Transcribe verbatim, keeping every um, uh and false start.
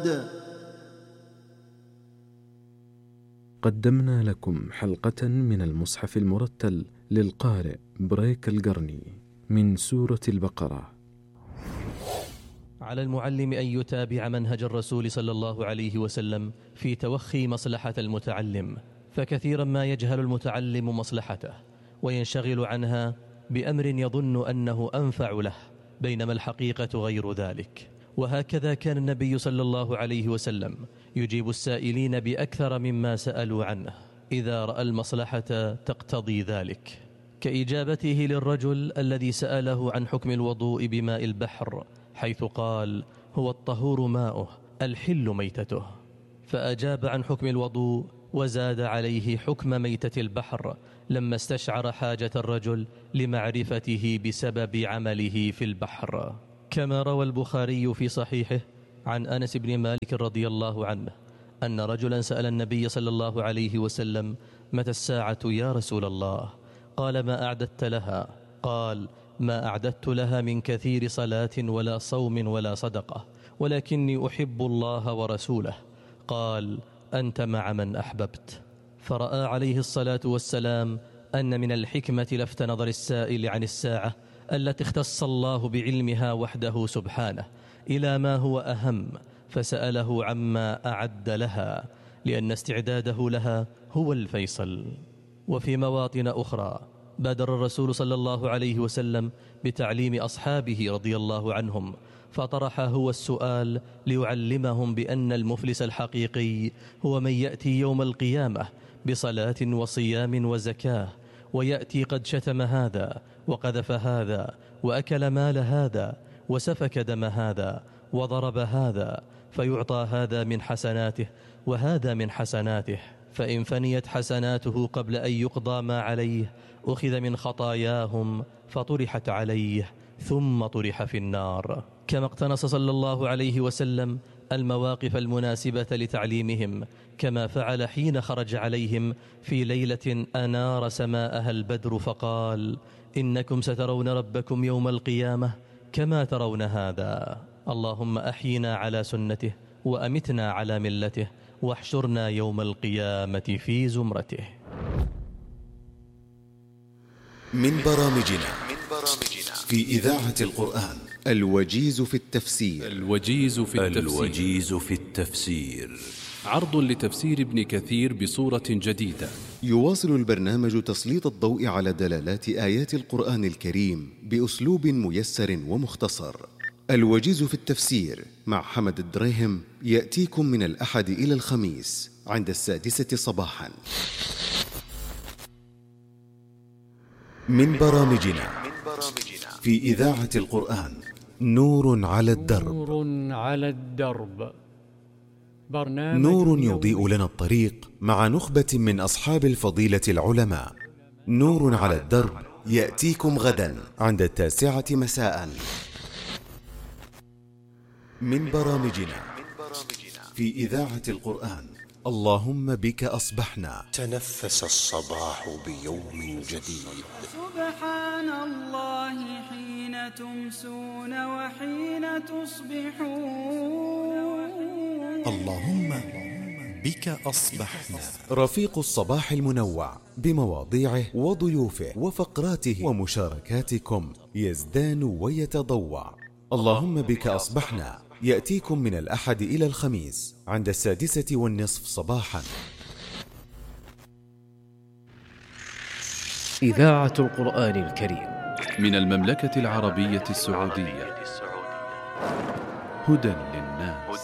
قدمنا لكم حلقة من المصحف المرتل للقارئ بريك القرني من سورة البقرة. على المعلم أن يتابع منهج الرسول صلى الله عليه وسلم في توخي مصلحة المتعلم، فكثيرا ما يجهل المتعلم مصلحته وينشغل عنها بأمر يظن أنه أنفع له، بينما الحقيقة غير ذلك. وهكذا كان النبي صلى الله عليه وسلم يجيب السائلين بأكثر مما سألوا عنه إذا رأى المصلحة تقتضي ذلك، كإجابته للرجل الذي سأله عن حكم الوضوء بماء البحر، حيث قال: هو الطهور ماؤه الحل ميتته، فأجاب عن حكم الوضوء وزاد عليه حكم ميتة البحر لما استشعر حاجة الرجل لمعرفته بسبب عمله في البحر. كما روى البخاري في صحيحه عن أنس بن مالك رضي الله عنه أن رجلا سأل النبي صلى الله عليه وسلم: متى الساعة يا رسول الله؟ قال: ما أعددت لها؟ قال: ما أعددت لها من كثير صلاة ولا صوم ولا صدقة، ولكني أحب الله ورسوله. قال: أنت مع من أحببت. فرأى عليه الصلاة والسلام أن من الحكمة لفت نظر السائل عن الساعة التي اختص الله بعلمها وحده سبحانه إلى ما هو أهم، فسأله عما أعد لها، لأن استعداده لها هو الفيصل. وفي مواطن أخرى بادر الرسول صلى الله عليه وسلم بتعليم أصحابه رضي الله عنهم، فطرح هو السؤال ليعلمهم بأن المفلس الحقيقي هو من يأتي يوم القيامة بصلاة وصيام وزكاة، ويأتي قد شتم هذا وقذف هذا وأكل مال هذا وسفك دم هذا وضرب هذا، فيعطى هذا من حسناته وهذا من حسناته، فإن فنيت حسناته قبل أن يقضى ما عليه أخذ من خطاياهم فطرحت عليه ثم طرح في النار. كما اقتنص صلى الله عليه وسلم المواقف المناسبة لتعليمهم، كما فعل حين خرج عليهم في ليلة أنار سماءها البدر فقال: إنكم سترون ربكم يوم القيامة كما ترون هذا، اللهم أحينا على سنته وأمتنا على ملته واحشرنا يوم القيامة في زمرته. من برامجنا في إذاعة القرآن الوجيز في التفسير. الوجيز في التفسير, الوجيز في التفسير. عرض لتفسير ابن كثير بصورة جديدة. يواصل البرنامج تسليط الضوء على دلالات آيات القرآن الكريم بأسلوب ميسر ومختصر. الوجيز في التفسير مع حمد الدريهم يأتيكم من الأحد إلى الخميس عند السادسة صباحا. من برامجنا في إذاعة القرآن نور على الدرب. نور على الدرب، برنامج نور يضيء لنا الطريق مع نخبة من أصحاب الفضيلة العلماء. نور على الدرب يأتيكم غدا عند التاسعة مساء. من برامجنا في إذاعة القرآن اللهم بك أصبحنا. تنفس الصباح بيوم جديد. سبحان الله حين تمسون وحين تصبحون. اللهم بك أصبحنا. رفيق الصباح المنوع بمواضيعه وضيوفه وفقراته ومشاركاتكم يزدان ويتضوع. اللهم بك أصبحنا يأتيكم من الأحد إلى الخميس عند السادسة والنصف صباحا. إذاعة القرآن الكريم من المملكة العربية السعودية، هدى للناس.